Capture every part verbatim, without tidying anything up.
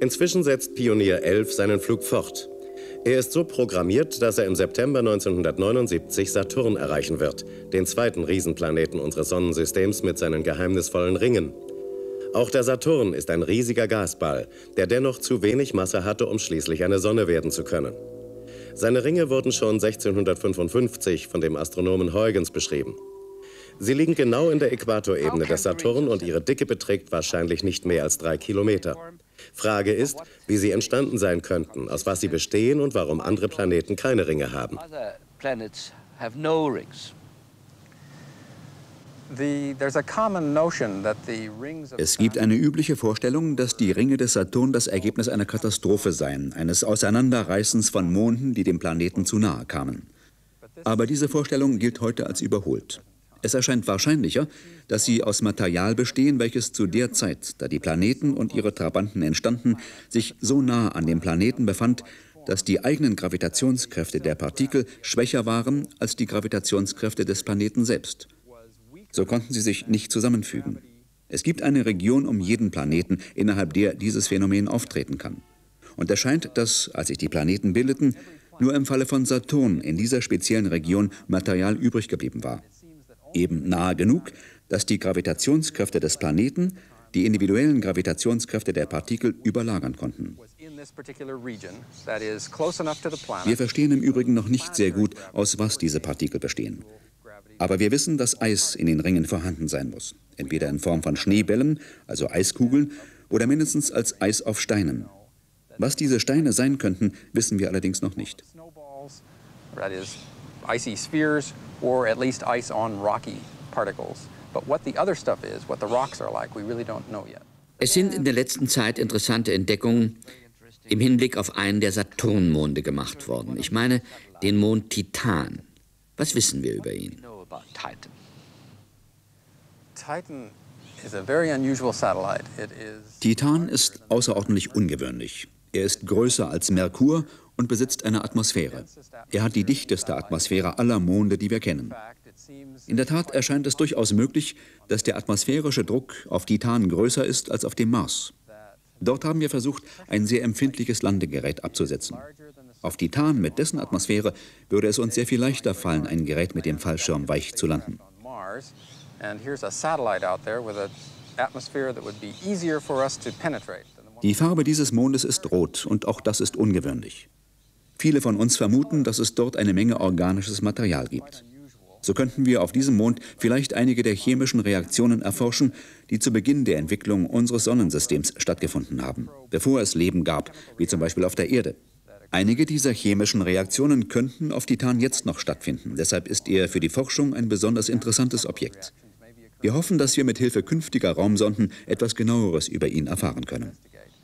Inzwischen setzt Pionier elf seinen Flug fort. Er ist so programmiert, dass er im September neunzehnhundertneunundsiebzig Saturn erreichen wird, den zweiten Riesenplaneten unseres Sonnensystems mit seinen geheimnisvollen Ringen. Auch der Saturn ist ein riesiger Gasball, der dennoch zu wenig Masse hatte, um schließlich eine Sonne werden zu können. Seine Ringe wurden schon sechzehnhundertfünfundfünfzig von dem Astronomen Huygens beschrieben. Sie liegen genau in der Äquatorebene des Saturn und ihre Dicke beträgt wahrscheinlich nicht mehr als drei Kilometer. Frage ist, wie sie entstanden sein könnten, aus was sie bestehen und warum andere Planeten keine Ringe haben. Es gibt eine übliche Vorstellung, dass die Ringe des Saturn das Ergebnis einer Katastrophe seien, eines Auseinanderreißens von Monden, die dem Planeten zu nahe kamen. Aber diese Vorstellung gilt heute als überholt. Es erscheint wahrscheinlicher, dass sie aus Material bestehen, welches zu der Zeit, da die Planeten und ihre Trabanten entstanden, sich so nah an dem Planeten befand, dass die eigenen Gravitationskräfte der Partikel schwächer waren als die Gravitationskräfte des Planeten selbst. So konnten sie sich nicht zusammenfügen. Es gibt eine Region um jeden Planeten, innerhalb der dieses Phänomen auftreten kann. Und es scheint, dass, als sich die Planeten bildeten, nur im Falle von Saturn in dieser speziellen Region Material übrig geblieben war. Eben nahe genug, dass die Gravitationskräfte des Planeten die individuellen Gravitationskräfte der Partikel überlagern konnten. Wir verstehen im Übrigen noch nicht sehr gut, aus was diese Partikel bestehen. Aber wir wissen, dass Eis in den Ringen vorhanden sein muss. Entweder in Form von Schneebällen, also Eiskugeln, oder mindestens als Eis auf Steinen. Was diese Steine sein könnten, wissen wir allerdings noch nicht. Icy spheres or at least ice on rocky particles. But what the other stuff is, what the rocks are like, we really don't know yet. Es sind in der letzten Zeit interessante Entdeckungen im Hinblick auf einen der Saturnmonde gemacht worden. Ich meine den Mond Titan. Was wissen wir über ihn? Titan ist außerordentlich ungewöhnlich. Er ist größer als Merkur und besitzt eine Atmosphäre. Er hat die dichteste Atmosphäre aller Monde, die wir kennen. In der Tat erscheint es durchaus möglich, dass der atmosphärische Druck auf Titan größer ist als auf dem Mars. Dort haben wir versucht, ein sehr empfindliches Landegerät abzusetzen. Auf Titan mit dessen Atmosphäre würde es uns sehr viel leichter fallen, ein Gerät mit dem Fallschirm weich zu landen. Die Farbe dieses Mondes ist rot und auch das ist ungewöhnlich. Viele von uns vermuten, dass es dort eine Menge organisches Material gibt. So könnten wir auf diesem Mond vielleicht einige der chemischen Reaktionen erforschen, die zu Beginn der Entwicklung unseres Sonnensystems stattgefunden haben, bevor es Leben gab, wie zum Beispiel auf der Erde. Einige dieser chemischen Reaktionen könnten auf Titan jetzt noch stattfinden. Deshalb ist er für die Forschung ein besonders interessantes Objekt. Wir hoffen, dass wir mit Hilfe künftiger Raumsonden etwas Genaueres über ihn erfahren können.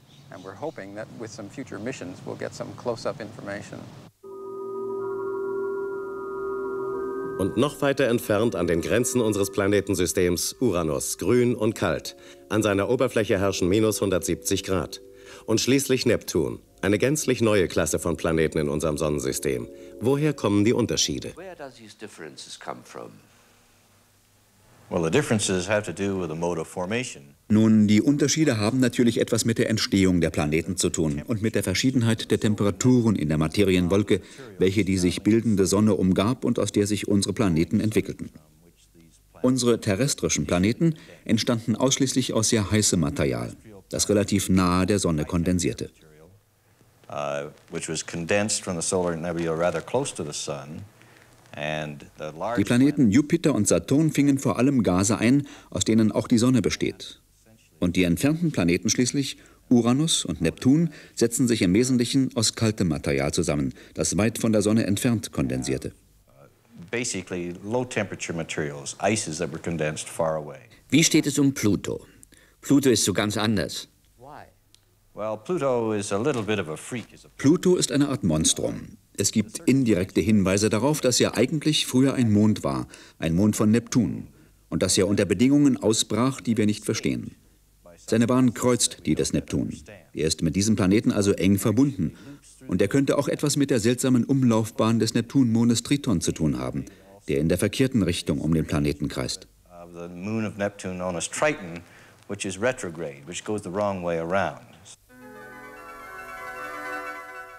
Und noch weiter entfernt an den Grenzen unseres Planetensystems Uranus, grün und kalt. An seiner Oberfläche herrschen minus hundertsiebzig Grad. Und schließlich Neptun, eine gänzlich neue Klasse von Planeten in unserem Sonnensystem. Woher kommen die Unterschiede? Nun, die Unterschiede haben natürlich etwas mit der Entstehung der Planeten zu tun und mit der Verschiedenheit der Temperaturen in der Materienwolke, welche die sich bildende Sonne umgab und aus der sich unsere Planeten entwickelten. Unsere terrestrischen Planeten entstanden ausschließlich aus sehr heißem Material, das relativ nahe der Sonne kondensierte. Die Planeten Jupiter und Saturn fingen vor allem Gase ein, aus denen auch die Sonne besteht. Und die entfernten Planeten schließlich, Uranus und Neptun, setzen sich im Wesentlichen aus kaltem Material zusammen, das weit von der Sonne entfernt kondensierte. Wie steht es um Pluto? Pluto ist so ganz anders. Pluto ist eine Art Monstrum. Es gibt indirekte Hinweise darauf, dass er eigentlich früher ein Mond war, ein Mond von Neptun, und dass er unter Bedingungen ausbrach, die wir nicht verstehen. Seine Bahn kreuzt die des Neptun. Er ist mit diesem Planeten also eng verbunden, und er könnte auch etwas mit der seltsamen Umlaufbahn des Neptunmondes Triton zu tun haben, der in der verkehrten Richtung um den Planeten kreist.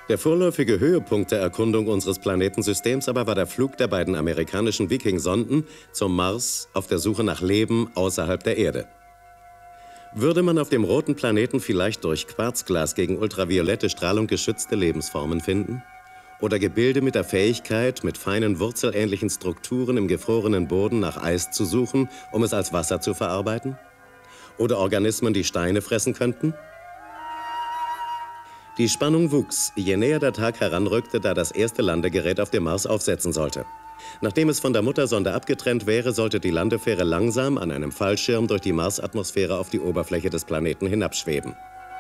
Der vorläufige Höhepunkt der Erkundung unseres Planetensystems aber war der Flug der beiden amerikanischen Viking-Sonden zum Mars auf der Suche nach Leben außerhalb der Erde. Würde man auf dem roten Planeten vielleicht durch Quarzglas gegen ultraviolette Strahlung geschützte Lebensformen finden? Oder Gebilde mit der Fähigkeit, mit feinen wurzelähnlichen Strukturen im gefrorenen Boden nach Eis zu suchen, um es als Wasser zu verarbeiten? Oder Organismen, die Steine fressen könnten? Die Spannung wuchs, je näher der Tag heranrückte, da das erste Landegerät auf dem Mars aufsetzen sollte. Nachdem es von der Muttersonde abgetrennt wäre, sollte die Landefähre langsam an einem Fallschirm durch die Marsatmosphäre auf die Oberfläche des Planeten hinabschweben.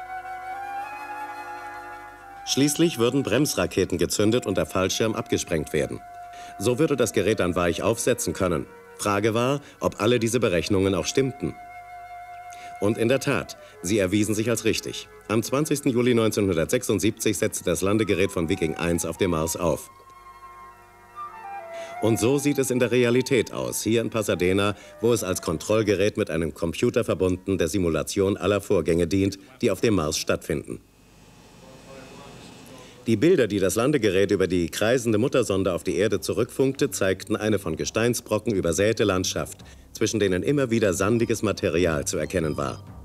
Schließlich würden Bremsraketen gezündet und der Fallschirm abgesprengt werden. So würde das Gerät dann weich aufsetzen können. Frage war, ob alle diese Berechnungen auch stimmten. Und in der Tat, sie erwiesen sich als richtig. Am zwanzigsten Juli neunzehnhundertsechsundsiebzig setzte das Landegerät von Viking eins auf dem Mars auf. Und so sieht es in der Realität aus, hier in Pasadena, wo es als Kontrollgerät mit einem Computer verbunden der Simulation aller Vorgänge dient, die auf dem Mars stattfinden. Die Bilder, die das Landegerät über die kreisende Muttersonde auf die Erde zurückfunkte, zeigten eine von Gesteinsbrocken übersäte Landschaft, zwischen denen immer wieder sandiges Material zu erkennen war.